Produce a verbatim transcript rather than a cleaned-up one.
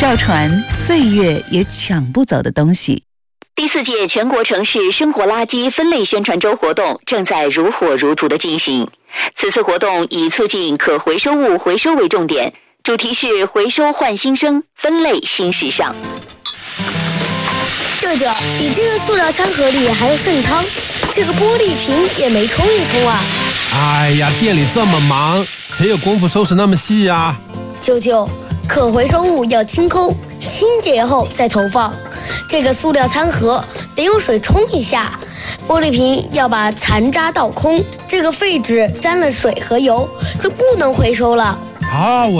造船，岁月也抢不走的东西。 第四届全国城市生活垃圾分类宣传周活动正在如火如荼地进行。此次活动以促进可回收物回收为重点，主题是回收换新生，分类新时尚。 舅舅，你这个塑料餐盒里还有剩汤，这个玻璃瓶也没冲一冲啊！ 哎呀，店里这么忙，谁有功夫收拾那么细呀？ 舅舅，可回收物要清空，清洁后再投放。这个塑料餐盒得用水冲一下，玻璃瓶要把残渣倒空，这个废纸沾了水和油就不能回收了。 啊，我